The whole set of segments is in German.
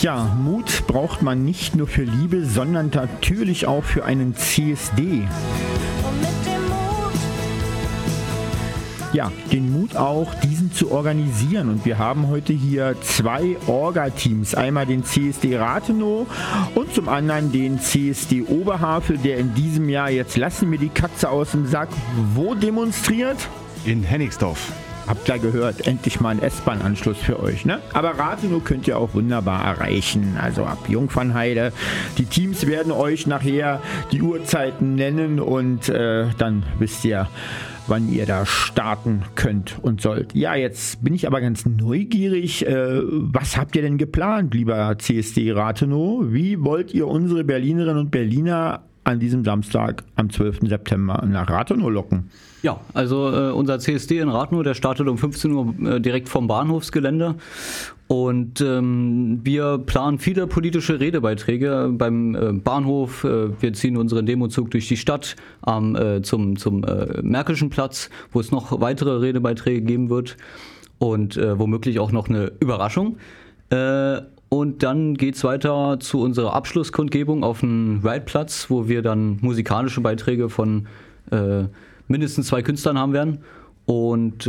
Ja, Mut braucht man nicht nur für Liebe, sondern natürlich auch für einen CSD. Ja, den Mut auch, diesen zu organisieren. Und wir haben heute hier 2 Orga-Teams. Einmal den CSD Rathenow und zum anderen den CSD Oberhavel, der in diesem Jahr, jetzt lassen wir die Katze aus dem Sack, wo demonstriert? In Hennigsdorf. Habt ihr gehört, endlich mal ein S-Bahn-Anschluss für euch, ne? Aber Rathenow könnt ihr auch wunderbar erreichen, also ab Jungfernheide. Die Teams werden euch nachher die Uhrzeiten nennen und dann wisst ihr, wann ihr da starten könnt und sollt. Ja, jetzt bin ich aber ganz neugierig. Was habt ihr denn geplant, lieber CSD Rathenow? Wie wollt ihr unsere Berlinerinnen und Berliner an diesem Samstag am 12. September nach Rathenow locken? Ja, also unser CSD in Rathenow, der startet um 15 Uhr direkt vom Bahnhofsgelände und wir planen viele politische Redebeiträge beim Bahnhof. Wir ziehen unseren Demozug durch die Stadt zum Märkischen Platz, wo es noch weitere Redebeiträge geben wird und womöglich auch noch eine Überraschung. Und dann geht's weiter zu unserer Abschlusskundgebung auf dem Reitplatz, wo wir dann musikalische Beiträge von mindestens 2 Künstlern haben werden. Und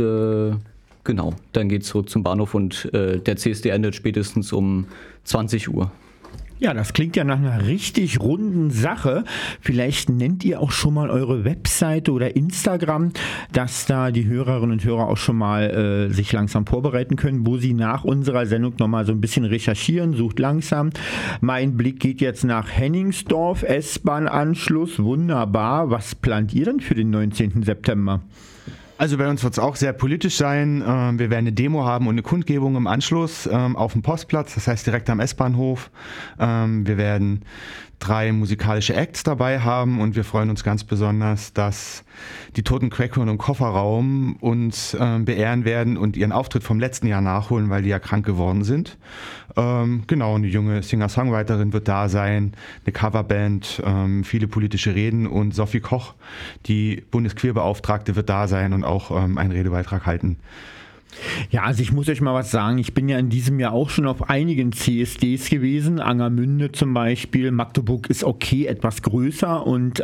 genau, dann geht's zurück zum Bahnhof und der CSD endet spätestens um 20 Uhr. Ja, das klingt ja nach einer richtig runden Sache. Vielleicht nennt ihr auch schon mal eure Webseite oder Instagram, dass da die Hörerinnen und Hörer auch schon mal sich langsam vorbereiten können, wo sie nach unserer Sendung nochmal so ein bisschen recherchieren. Sucht langsam. Mein Blick geht jetzt nach Hennigsdorf, S-Bahn-Anschluss, wunderbar. Was plant ihr denn für den 19. September? Also bei uns wird es auch sehr politisch sein. Wir werden eine Demo haben und eine Kundgebung im Anschluss auf dem Postplatz, das heißt direkt am S-Bahnhof. Wir werden 3 musikalische Acts dabei haben und wir freuen uns ganz besonders, dass die Toten Crackhorn im Kofferraum uns beehren werden und ihren Auftritt vom letzten Jahr nachholen, weil die ja krank geworden sind. Genau, eine junge Singer-Songwriterin wird da sein, eine Coverband, viele politische Reden und Sophie Koch, die Bundesqueerbeauftragte, wird da sein und auch einen Redebeitrag halten. Ja, also ich muss euch mal was sagen. Ich bin ja in diesem Jahr auch schon auf einigen CSDs gewesen. Angermünde zum Beispiel. Magdeburg ist okay, etwas größer und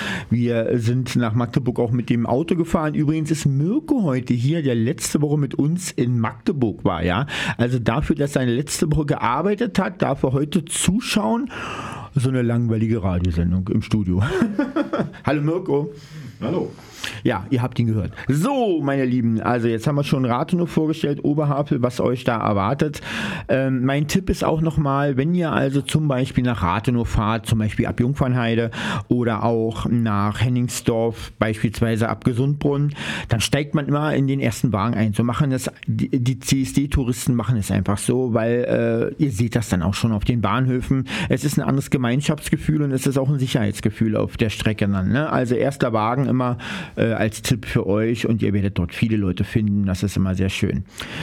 wir sind nach Magdeburg auch mit dem Auto gefahren. Übrigens ist Mirko heute hier, der letzte Woche mit uns in Magdeburg war, ja. Also dafür, dass er letzte Woche gearbeitet hat, darf er heute zuschauen. So eine langweilige Radiosendung im Studio. Hallo Mirko. Hallo. Ja, ihr habt ihn gehört. So, meine Lieben, also jetzt haben wir schon Rathenow vorgestellt, Oberhavel, was euch da erwartet. Mein Tipp ist auch nochmal, wenn ihr also zum Beispiel nach Rathenow fahrt, zum Beispiel ab Jungfernheide oder auch nach Hennigsdorf, beispielsweise ab Gesundbrunnen, dann steigt man immer in den ersten Wagen ein. So machen das, die CSD-Touristen machen es einfach so, weil ihr seht das dann auch schon auf den Bahnhöfen. Es ist ein anderes Gemeinschaftsgefühl und es ist auch ein Sicherheitsgefühl auf der Strecke dann, ne? Also erster Wagen immer als Tipp für euch und ihr werdet dort viele Leute finden, das ist immer sehr schön.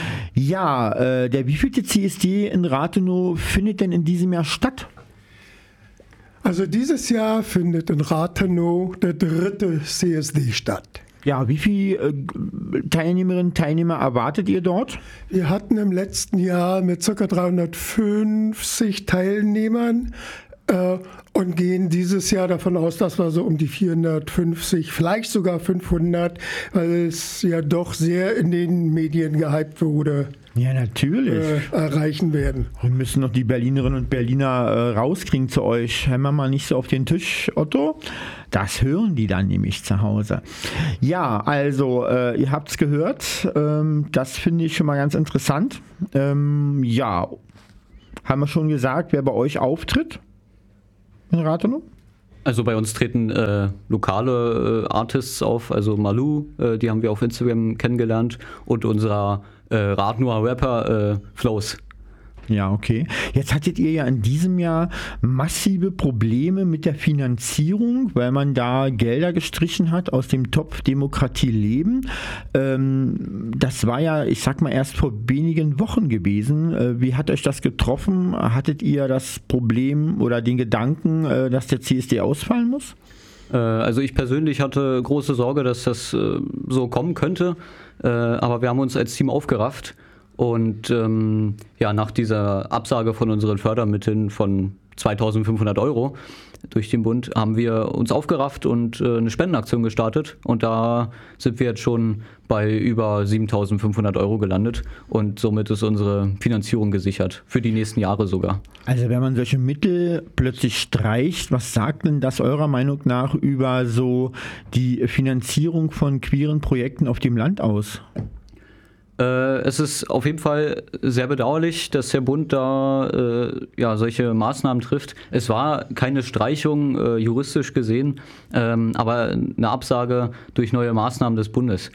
Ja, der wievielte CSD in Rathenow findet denn in diesem Jahr statt? Also dieses Jahr findet in Rathenow der 3. CSD statt. Ja, wie viele Teilnehmerinnen und Teilnehmer erwartet ihr dort? Wir hatten im letzten Jahr mit ca. 350 Teilnehmern und gehen dieses Jahr davon aus, dass wir so um die 450, vielleicht sogar 500, weil es ja doch sehr in den Medien gehypt wurde. Ja, natürlich. Erreichen werden. Wir müssen noch die Berlinerinnen und Berliner rauskriegen zu euch. Hämmer mal nicht so auf den Tisch, Otto. Das hören die dann nämlich zu Hause. Ja, also ihr habt es gehört. Das finde ich schon mal ganz interessant. Ja, haben wir schon gesagt, wer bei euch auftritt in Rathenow? Also bei uns treten lokale Artists auf, also Malou, die haben wir auf Instagram kennengelernt und unser Rathenower Rapper Flows. Ja, okay. Jetzt hattet ihr ja in diesem Jahr massive Probleme mit der Finanzierung, weil man da Gelder gestrichen hat aus dem Topf Demokratie leben. Das war ja, ich sag mal, erst vor wenigen Wochen gewesen. Wie hat euch das getroffen? Hattet ihr das Problem oder den Gedanken, dass der CSD ausfallen muss? Also ich persönlich hatte große Sorge, dass das so kommen könnte, aber wir haben uns als Team aufgerafft Und nach dieser Absage von unseren Fördermitteln von 2.500 Euro durch den Bund haben wir uns aufgerafft und eine Spendenaktion gestartet. Und da sind wir jetzt schon bei über 7.500 Euro gelandet. Und somit ist unsere Finanzierung gesichert, für die nächsten Jahre sogar. Also wenn man solche Mittel plötzlich streicht, was sagt denn das eurer Meinung nach über so die Finanzierung von queeren Projekten auf dem Land aus? Es ist auf jeden Fall sehr bedauerlich, dass der Bund da solche Maßnahmen trifft. Es war keine Streichung juristisch gesehen, aber eine Absage durch neue Maßnahmen des Bundes.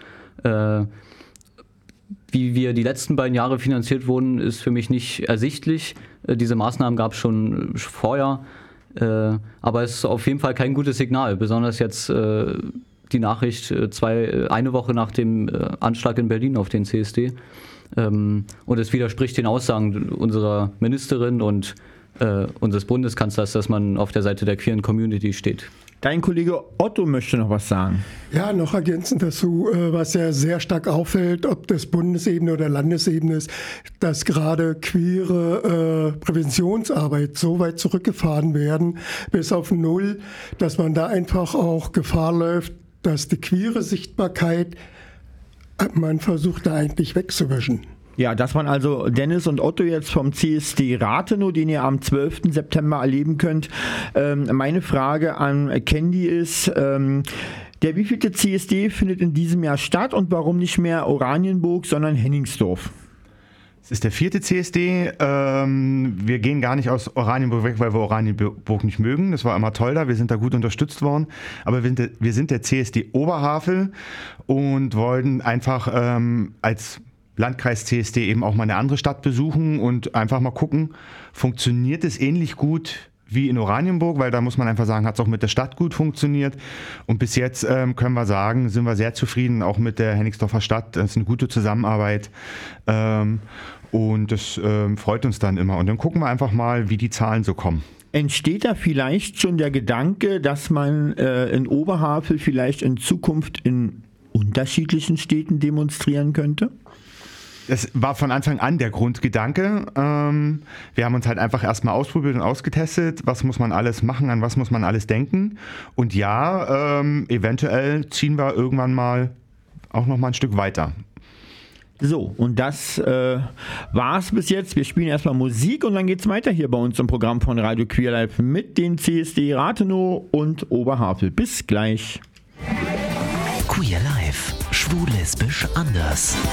Wie wir die letzten beiden Jahre finanziert wurden, ist für mich nicht ersichtlich. Diese Maßnahmen gab es schon vorher, aber es ist auf jeden Fall kein gutes Signal, besonders jetzt die Nachricht eine Woche nach dem Anschlag in Berlin auf den CSD. Und es widerspricht den Aussagen unserer Ministerin und unseres Bundeskanzlers, dass man auf der Seite der queeren Community steht. Dein Kollege Otto möchte noch was sagen. Ja, noch ergänzend dazu, was ja sehr stark auffällt, ob das Bundesebene oder Landesebene ist, dass gerade queere Präventionsarbeit so weit zurückgefahren werden, bis auf null, dass man da einfach auch Gefahr läuft, dass die queere Sichtbarkeit, man versucht da eigentlich wegzuwischen. Ja, das waren also Dennis und Otto jetzt vom CSD Rathenow, den ihr am 12. September erleben könnt. Meine Frage an Candy ist, der wievielte CSD findet in diesem Jahr statt und warum nicht mehr Oranienburg, sondern Hennigsdorf? Es ist der 4. CSD. Wir gehen gar nicht aus Oranienburg weg, weil wir Oranienburg nicht mögen. Das war immer toll da. Wir sind da gut unterstützt worden. Aber wir sind der CSD Oberhavel und wollten einfach als Landkreis CSD eben auch mal eine andere Stadt besuchen und einfach mal gucken, funktioniert es ähnlich gut wie in Oranienburg, weil da muss man einfach sagen, hat es auch mit der Stadt gut funktioniert. Und bis jetzt können wir sagen, sind wir sehr zufrieden, auch mit der Hennigsdorfer Stadt. Das ist eine gute Zusammenarbeit und das freut uns dann immer. Und dann gucken wir einfach mal, wie die Zahlen so kommen. Entsteht da vielleicht schon der Gedanke, dass man in Oberhavel vielleicht in Zukunft in unterschiedlichen Städten demonstrieren könnte? Das war von Anfang an der Grundgedanke. Wir haben uns halt einfach erstmal ausprobiert und ausgetestet, was muss man alles machen, an was muss man alles denken. Und ja, eventuell ziehen wir irgendwann mal auch noch mal ein Stück weiter. So, und das war's bis jetzt. Wir spielen erstmal Musik und dann geht's weiter hier bei uns im Programm von Radio Queer Live mit den CSD Rathenow und Oberhavel. Bis gleich. Queer Live, schwul lesbisch anders.